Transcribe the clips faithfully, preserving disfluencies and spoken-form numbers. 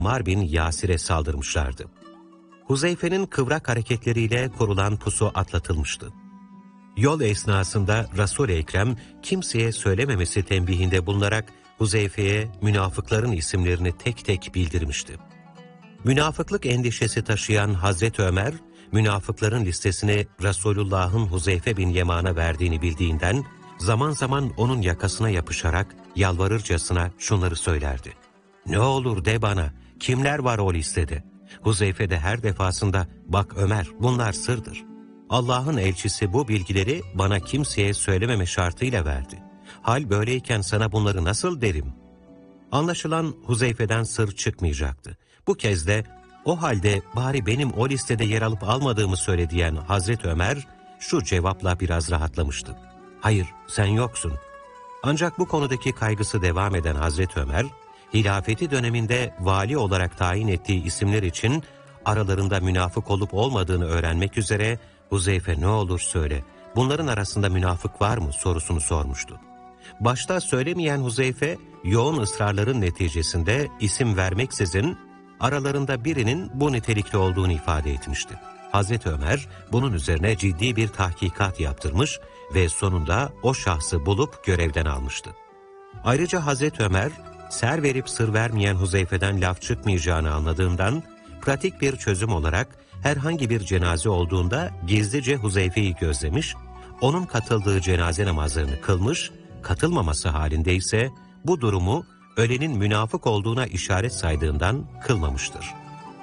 Ammar bin Yasir'e saldırmışlardı. Huzeyfe'nin kıvrak hareketleriyle kurulan pusu atlatılmıştı. Yol esnasında Resul-i Ekrem kimseye söylememesi tembihinde bulunarak Huzeyfe'ye münafıkların isimlerini tek tek bildirmişti. Münafıklık endişesi taşıyan Hazreti Ömer, münafıkların listesini Resulullah'ın Huzeyfe bin Yeman'a verdiğini bildiğinden zaman zaman onun yakasına yapışarak yalvarırcasına şunları söylerdi. "Ne olur de bana, kimler var o listede?" Huzeyfe de her defasında, "Bak Ömer, bunlar sırdır. Allah'ın elçisi bu bilgileri bana kimseye söylememe şartıyla verdi. Hal böyleyken sana bunları nasıl derim?" Anlaşılan Huzeyfe'den sır çıkmayacaktı. Bu kez de, "O halde bari benim o listede yer alıp almadığımı söyle" diyen Hazreti Ömer şu cevapla biraz rahatlamıştı. "Hayır, sen yoksun." Ancak bu konudaki kaygısı devam eden Hazreti Ömer, hilafeti döneminde vali olarak tayin ettiği isimler için aralarında münafık olup olmadığını öğrenmek üzere Huzeyfe ne olur söyle, bunların arasında münafık var mı sorusunu sormuştu. Başta söylemeyen Huzeyfe, yoğun ısrarların neticesinde isim vermeksizin aralarında birinin bu nitelikte olduğunu ifade etmişti. Hazreti Ömer bunun üzerine ciddi bir tahkikat yaptırmış ve sonunda o şahsı bulup görevden almıştı. Ayrıca Hazreti Ömer, ser verip sır vermeyen Huzeyfe'den laf çıkmayacağını anladığından, pratik bir çözüm olarak herhangi bir cenaze olduğunda gizlice Huzeyfe'yi gözlemiş, onun katıldığı cenaze namazlarını kılmış, katılmaması halinde ise bu durumu ölenin münafık olduğuna işaret saydığından kılmamıştır.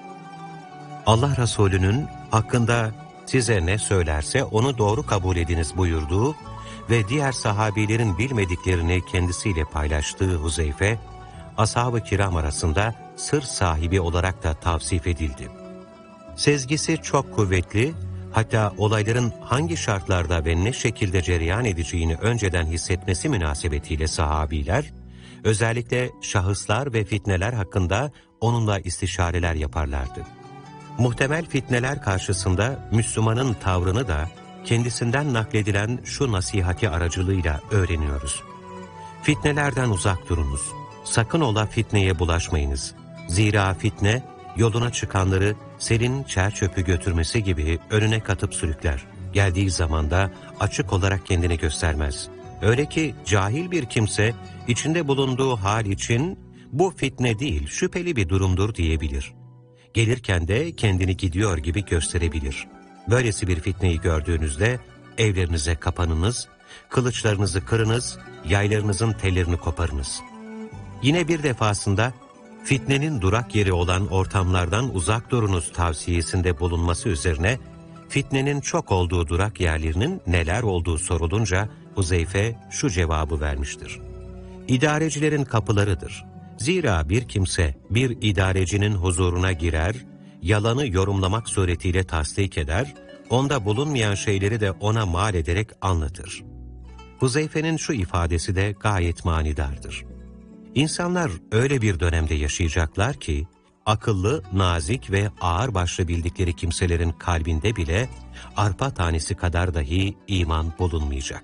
Allah Resulü'nün hakkında size ne söylerse onu doğru kabul ediniz buyurduğu ve diğer sahabilerin bilmediklerini kendisiyle paylaştığı Huzeyfe, ashab-ı kiram arasında sır sahibi olarak da tavsif edildi. Sezgisi çok kuvvetli, hatta olayların hangi şartlarda ve ne şekilde cereyan edeceğini önceden hissetmesi münasebetiyle sahabiler, özellikle şahıslar ve fitneler hakkında onunla istişareler yaparlardı. Muhtemel fitneler karşısında Müslümanın tavrını da kendisinden nakledilen şu nasihati aracılığıyla öğreniyoruz. Fitnelerden uzak durunuz. Sakın ola fitneye bulaşmayınız. Zira fitne, yoluna çıkanları selin çer çöpü götürmesi gibi önüne katıp sürükler. Geldiği zaman da açık olarak kendini göstermez. Öyle ki cahil bir kimse içinde bulunduğu hal için bu fitne değil şüpheli bir durumdur diyebilir. Gelirken de kendini gidiyor gibi gösterebilir. Böylesi bir fitneyi gördüğünüzde evlerinize kapanınız, kılıçlarınızı kırınız, yaylarınızın tellerini koparınız. Yine bir defasında fitnenin durak yeri olan ortamlardan uzak durunuz tavsiyesinde bulunması üzerine fitnenin çok olduğu durak yerlerinin neler olduğu sorulunca Huzeyfe şu cevabı vermiştir. İdarecilerin kapılarıdır. Zira bir kimse bir idarecinin huzuruna girer, yalanı yorumlamak suretiyle tasdik eder, onda bulunmayan şeyleri de ona mal ederek anlatır. Huzeyfe'nin şu ifadesi de gayet manidardır. İnsanlar öyle bir dönemde yaşayacaklar ki, akıllı, nazik ve ağırbaşlı bildikleri kimselerin kalbinde bile arpa tanesi kadar dahi iman bulunmayacak.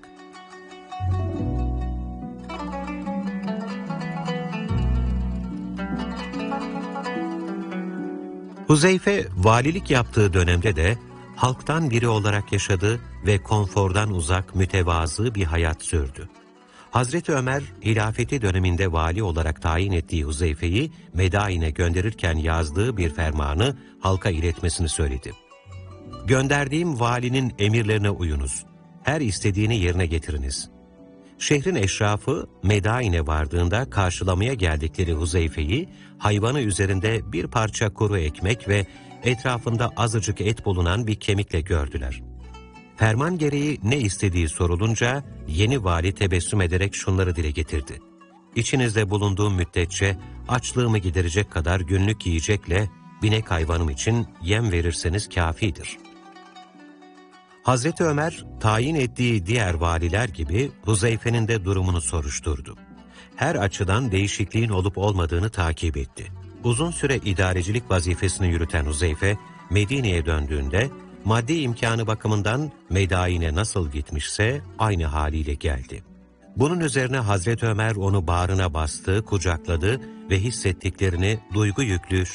Huzeyfe, valilik yaptığı dönemde de halktan biri olarak yaşadı ve konfordan uzak, mütevazı bir hayat sürdü. Hazreti Ömer, hilafeti döneminde vali olarak tayin ettiği Huzeyfe'yi Medain'e gönderirken yazdığı bir fermanı halka iletmesini söyledi. "Gönderdiğim valinin emirlerine uyunuz, her istediğini yerine getiriniz." Şehrin eşrafı Medain'e vardığında karşılamaya geldikleri Huzeyfe'yi, hayvanı üzerinde bir parça kuru ekmek ve etrafında azıcık et bulunan bir kemikle gördüler. Ferman gereği ne istediği sorulunca yeni vali tebessüm ederek şunları dile getirdi. "İçinizde bulunduğum müddetçe açlığımı giderecek kadar günlük yiyecekle binek hayvanım için yem verirseniz kâfidir." Hazreti Ömer, tayin ettiği diğer valiler gibi Huzeyfe'nin de durumunu soruşturdu. Her açıdan değişikliğin olup olmadığını takip etti. Uzun süre idarecilik vazifesini yürüten Huzeyfe, Medine'ye döndüğünde maddi imkanı bakımından Medain'e nasıl gitmişse aynı haliyle geldi. Bunun üzerine Hazreti Ömer onu bağrına bastı, kucakladı ve hissettiklerini duygu yüklü